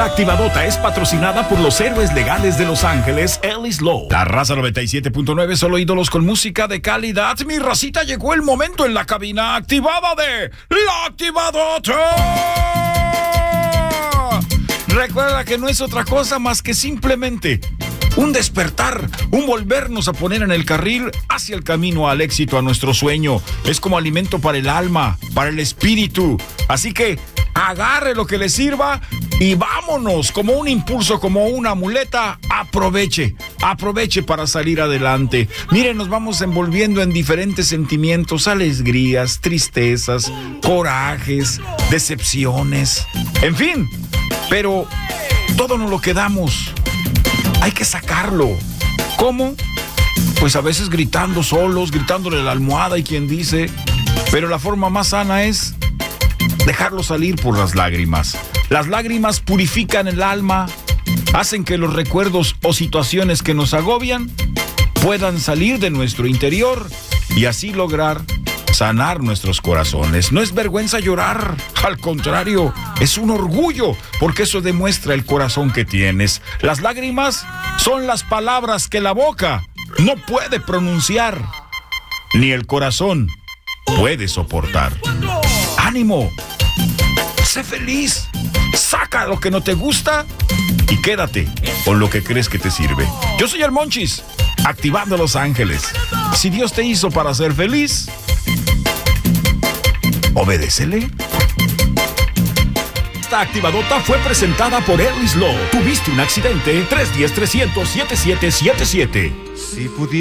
Esta activadota es patrocinada por los héroes legales de Los Ángeles, Ellis Law. La Raza 97.9, solo ídolos con música de calidad. Mi racita, llegó el momento en la cabina activada de La Activadota. Recuerda que no es otra cosa más que simplemente un despertar, un volvernos a poner en el carril hacia el camino al éxito, a nuestro sueño. Es como alimento para el alma, para el espíritu. Así que agarre lo que le sirva y vámonos, como un impulso, como una muleta. Aproveche para salir adelante. Miren, nos vamos envolviendo en diferentes sentimientos, alegrías, tristezas, corajes, decepciones, en fin. Pero todo nos lo quedamos. Hay que sacarlo. ¿Cómo? Pues a veces gritando solos, gritándole a la almohada y quien dice. Pero la forma más sana es dejarlo salir por las lágrimas. Las lágrimas purifican el alma, hacen que los recuerdos o situaciones que nos agobian puedan salir de nuestro interior y así lograr sanar nuestros corazones. No es vergüenza llorar, al contrario, es un orgullo, porque eso demuestra el corazón que tienes. Las lágrimas son las palabras que la boca no puede pronunciar, ni el corazón puede soportar. ¡Ánimo! ¡Sé feliz! Saca lo que no te gusta y quédate con lo que crees que te sirve. Yo soy el Monchis, activando Los Ángeles. Si Dios te hizo para ser feliz, obedécele. Esta activadota fue presentada por Ellis Law. ¿Tuviste un accidente? 310-300-7777. Si pudiera